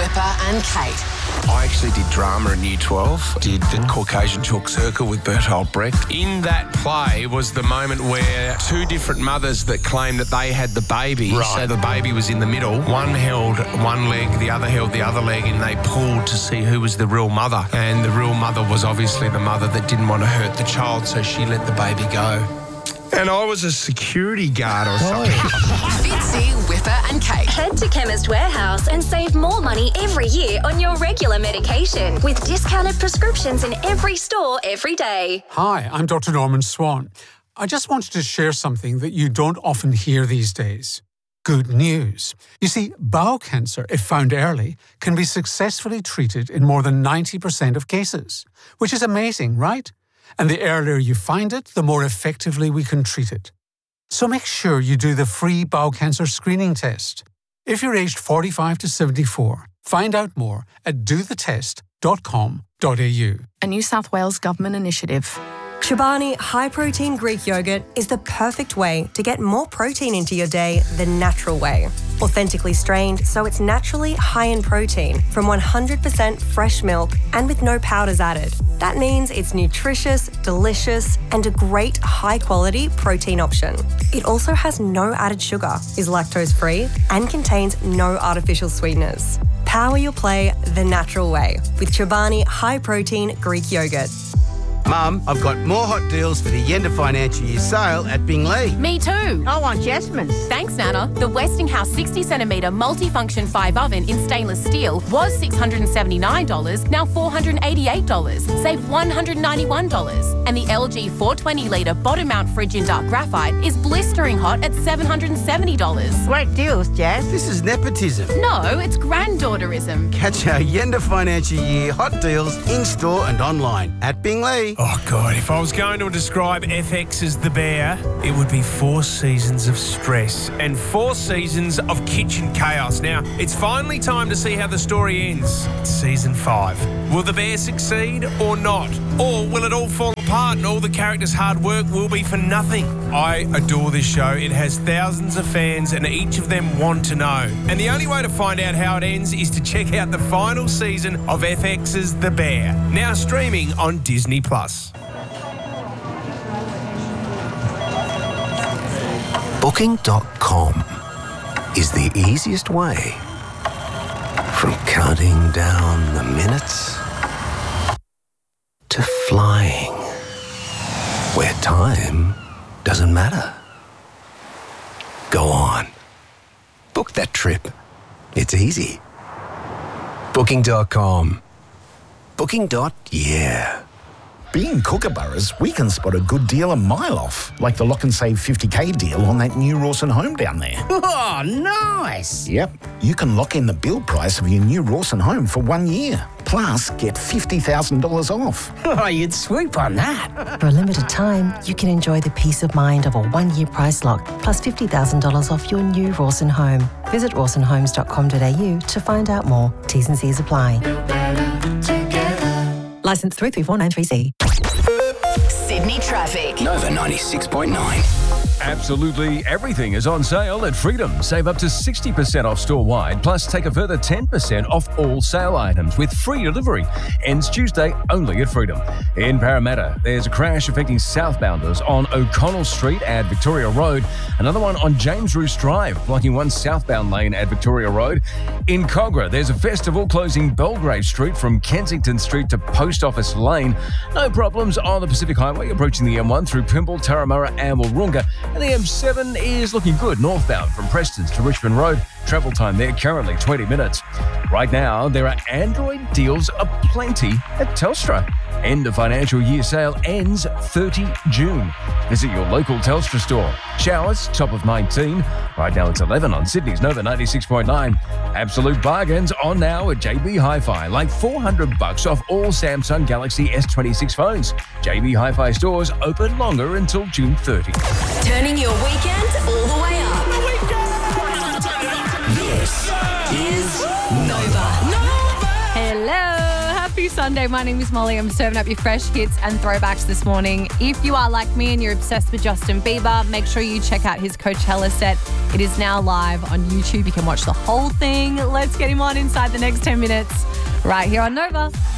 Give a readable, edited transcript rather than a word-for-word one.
Whipper and Kate. I actually did drama in Year 12, did the Caucasian Chalk Circle with Bertolt Brecht. In that play was the moment where two different mothers that claimed that they had the baby, so the baby was in the middle. One held one leg, the other held the other leg, and they pulled to see who was the real mother. And the real mother was obviously the mother that didn't want to hurt the child, so she let the baby go. And I was a security guard or something. Fitzy, Whipper and Kate. Head to Chemist Warehouse and save more money every year on your regular medication with discounted prescriptions in every store every day. Hi, I'm Dr. Norman Swan. I just wanted to share something that you don't often hear these days. Good news. You see, bowel cancer, if found early, can be successfully treated in more than 90% of cases, which is amazing, right? And the earlier you find it, the more effectively we can treat it. So make sure you do the free bowel cancer screening test. If you're aged 45 to 74, find out more at dothetest.com.au. A New South Wales government initiative. Chobani High Protein Greek Yogurt is the perfect way to get more protein into your day the natural way. Authentically strained, so it's naturally high in protein from 100% fresh milk and with no powders added. That means it's nutritious, delicious, and a great high-quality protein option. It also has no added sugar, is lactose-free, and contains no artificial sweeteners. Power your play the natural way with Chobani High Protein Greek Yogurt. Mum, I've got more hot deals for the end of financial year sale at Binglee. Me too. I want Jasmine's. Thanks, Nana. The Westinghouse 60cm multifunction 5 oven in stainless steel was $679, now $488. Save $191. And the LG 420-litre bottom mount fridge in dark graphite is blistering hot at $770. Great deals, Jazz. This is nepotism. No, it's granddaughterism. Catch our end of financial year hot deals in-store and online at Binglee. Oh, God, if I was going to describe FX as the bear, it would be 4 seasons of stress and 4 seasons of kitchen chaos. Now, it's finally time to see how the story ends. It's season 5. Will the bear succeed or not? Or will it all fall apart and all the characters' hard work will be for nothing? I adore this show. It has thousands of fans and each of them want to know. And the only way to find out how it ends is to check out the final season of FX's The Bear, now streaming on Disney+. Booking.com is the easiest way from counting down the minutes to flying, where time doesn't matter. Go on. Book that trip. It's easy. Booking.com. Booking.yeah. Being Kookaburras, we can spot a good deal a mile off, like the Lock and Save 50k deal on that new Rawson home down there. Oh, nice. Yep, you can lock in the build price of your new Rawson home for 1 year, plus get $50,000 off. Oh, you'd swoop on that. For a limited time, you can enjoy the peace of mind of a 1-year price lock, plus $50,000 off your new Rawson home. Visit rawsonhomes.com.au to find out more. T's and C's apply. Licence 33493C. Sydney traffic. Nova 96.9. Absolutely everything is on sale at Freedom. Save up to 60% off store-wide, plus take a further 10% off all sale items with free delivery. Ends Tuesday only at Freedom. In Parramatta, there's a crash affecting southbounders on O'Connell Street at Victoria Road. Another one on James Roos Drive, blocking one southbound lane at Victoria Road. In Cogra, there's a festival closing Belgrave Street from Kensington Street to Post Office Lane. No problems on the Pacific Highway approaching the M1 through Pymble, Turramurra and Wahroonga. And the M7 is looking good northbound from Prestons to Richmond Road. Travel time there currently 20 minutes. Right now, there are Android deals aplenty at Telstra. End of financial year sale ends 30 June. Visit your local Telstra store. Showers, top of 19. Right now it's 11 on Sydney's Nova 96.9. Absolute bargains on now at JB Hi-Fi. Like $400 off all Samsung Galaxy S26 phones. JB Hi-Fi stores open longer until June 30. Turning your weekend all the way up. This is Nova. Hello, happy Sunday. My name is Molly. I'm serving up your fresh hits and throwbacks this morning. If you are like me and you're obsessed with Justin Bieber, make sure you check out his Coachella set. It is now live on YouTube. You can watch the whole thing. Let's get him on inside the next 10 minutes right here on Nova.